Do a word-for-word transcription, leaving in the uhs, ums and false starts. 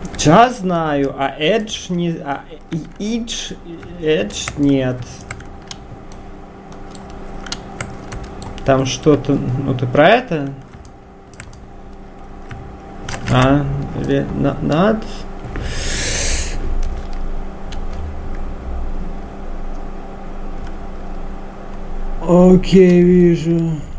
Джаз знаю, а Edge не... А, Edge... Edge нет. Там что-то... Ну ты про это? А, или... На, над... Окей, вижу.